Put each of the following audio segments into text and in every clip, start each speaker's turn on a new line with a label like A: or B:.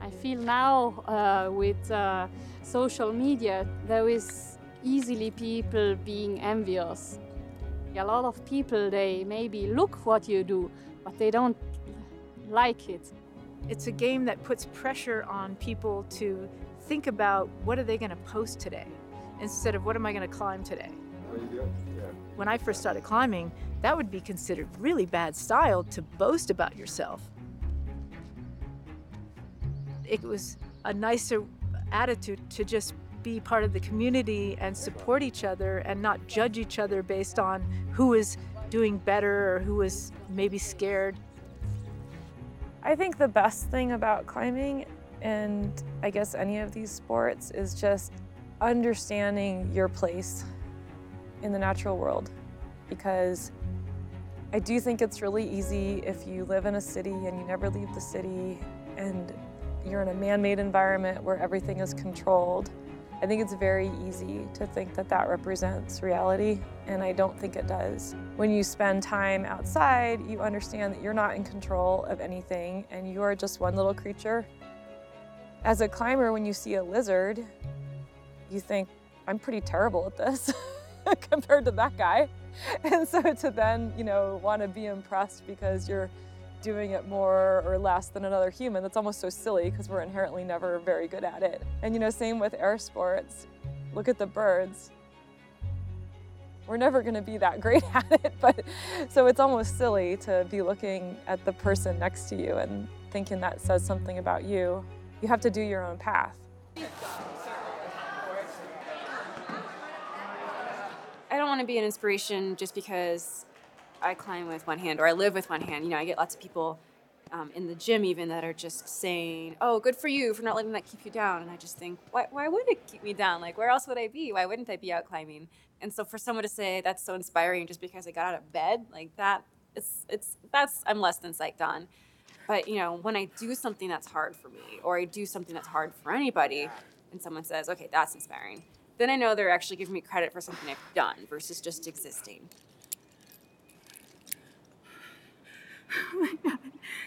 A: I feel now with social media, there is easily people being envious. A lot of people, they maybe look what you do, but they don't like it.
B: It's a game that puts pressure on people to think about what are they going to post today instead of what am I going to climb today. When I first started climbing, that would be considered really bad style to boast about yourself. It was a nicer attitude to just be part of the community and support each other and not judge each other based on who is doing better or who is maybe scared.
C: I think the best thing about climbing, and I guess any of these sports, is just understanding your place in the natural world. Because I do think it's really easy if you live in a city and you never leave the city and you're in a man-made environment where everything is controlled. I think it's very easy to think that that represents reality, and I don't think it does. When you spend time outside, you understand that you're not in control of anything and you are just one little creature. As a climber, when you see a lizard, you think, I'm pretty terrible at this compared to that guy. And so to then, want to be impressed because you're doing it more or less than another human, that's almost so silly because we're inherently never very good at it. And same with air sports. Look at the birds. We're never going to be that great at it, but so it's almost silly to be looking at the person next to you and thinking that says something about you. You have to do your own path.
D: I don't want to be an inspiration just because I climb with one hand or I live with one hand. I get lots of people in the gym even that are just saying, oh, good for you for not letting that keep you down. And I just think, why would it keep me down? Like, where else would I be? Why wouldn't I be out climbing? And so for someone to say that's so inspiring just because I got out of bed, like that's I'm less than psyched on. But, when I do something that's hard for me or I do something that's hard for anybody and someone says, okay, that's inspiring, then I know they're actually giving me credit for something I've done versus just existing.
B: Oh my God.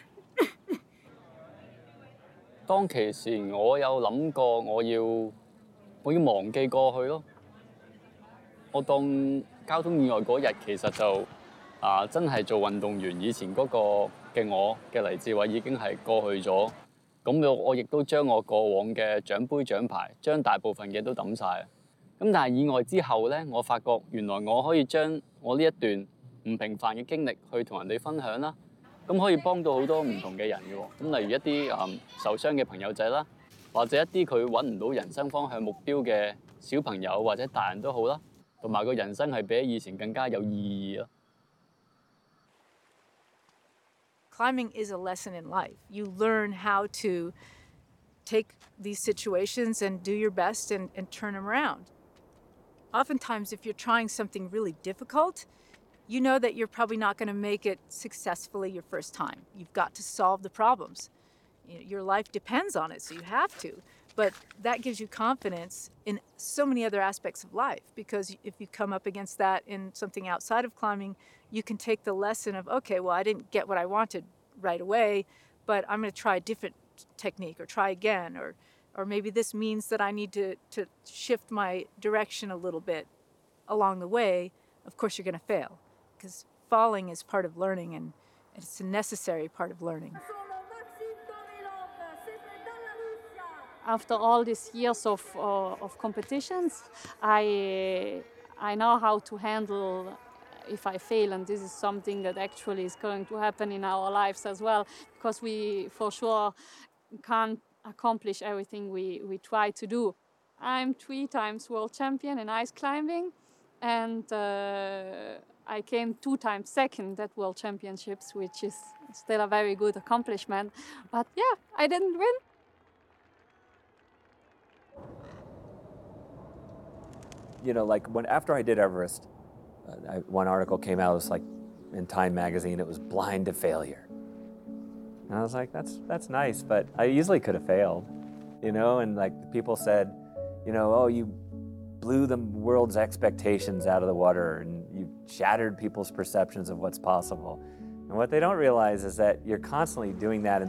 E: 當其時我有諗過我要忘記過去咯。我當交通意外嗰日其實就真係做運動員以前嗰個嘅我嘅黎志偉已經係過去咗。咁我亦都將我過往嘅獎杯獎牌，將大部分嘢都抌晒。咁但係意外之後呢，我發覺原來我可以將我呢一段唔平凡嘅經歷去同人哋分享啦。咁可以幫到好多唔同嘅人嘅喎。咁例如一啲受傷嘅朋友仔啦，或者一啲佢揾唔到人生方向目標嘅小朋友或者大人都好啦，同埋個人生係比以前更加有意義咯。
B: Climbing is a lesson in life. You learn how to take these situations and do your best and turn them around. Oftentimes, if you're trying something really difficult, you know that you're probably not going to make it successfully your first time. You've got to solve the problems. Your life depends on it, so you have to. But that gives you confidence in so many other aspects of life, because if you come up against that in something outside of climbing, you can take the lesson of, okay, well, I didn't get what I wanted right away, but I'm going to try a different technique or try again, or maybe this means that I need to shift my direction a little bit along the way. Of course, you're going to fail, because falling is part of learning, and it's a necessary part of learning.
A: After all these years of competitions, I know how to handle if I fail, and this is something that actually is going to happen in our lives as well, because we for sure can't accomplish everything we try to do. I'm 3 times world champion in ice climbing, and I came 2 times second at World Championships, which is still a very good accomplishment. But yeah, I didn't win.
F: After I did Everest, one article came out, it was in Time magazine, it was blind to failure. And I was like, that's nice, but I easily could have failed, and people said, oh, you blew the world's expectations out of the water and you shattered people's perceptions of what's possible. And what they don't realize is that you're constantly doing that in